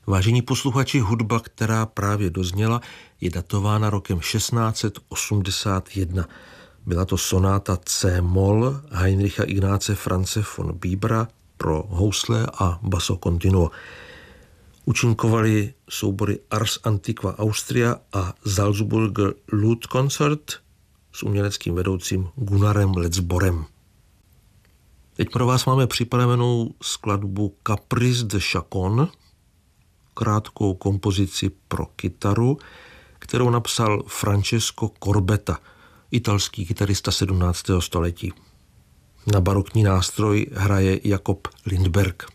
Vážení posluchači, hudba, která právě dozněla, je datována rokem 1681. Byla to sonáta C-moll Heinricha Ignáce Franze von Bibera pro housle a basso continuo. Účinkovali soubory Ars Antiqua Austria a Salzburger Lutkoncert s uměleckým vedoucím Gunnarem Letzborem. Teď pro vás máme připravenou skladbu Caprice de Chacon, krátkou kompozici pro kytaru, kterou napsal Francesco Corbetta, italský kytarista 17. století. Na barokní nástroj hraje Jakob Lindberg.